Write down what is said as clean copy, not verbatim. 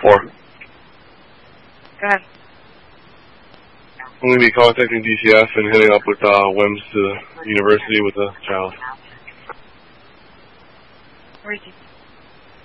4. Go ahead. I'm going to be contacting DCF and heading up with WEMS to the university with the child. Where is he?